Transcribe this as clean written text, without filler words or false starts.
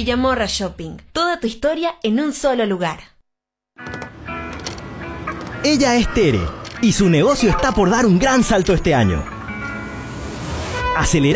Villamorra Shopping. Toda tu historia en un solo lugar. Ella es Tere y su negocio está por dar un gran salto este año. Acelerar